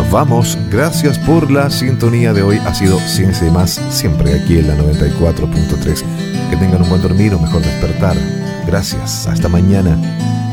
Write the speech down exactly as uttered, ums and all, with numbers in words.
nos vamos. Gracias por la sintonía de hoy. Ha sido Ciencia y Más, siempre aquí en la noventa y cuatro punto tres. Que tengan un buen dormir o mejor despertar. Gracias. Hasta mañana.